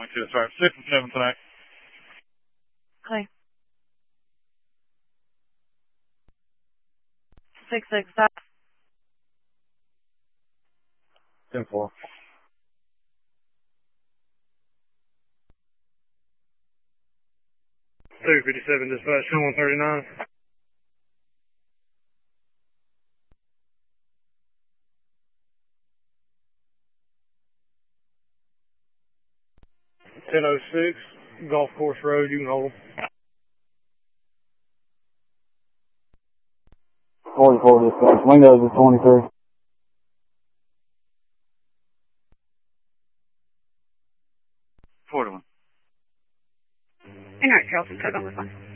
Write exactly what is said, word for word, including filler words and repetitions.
twenty-two, that's right. six and seven tonight. Okay. six six, stop. ten four. two fifty-seven, dispatch, ten one thirty-nine. ten oh six, Golf Course Road, you can hold them. forty-four dispatch, windows are twenty-three. four to one. All right, Charles, cut on this one.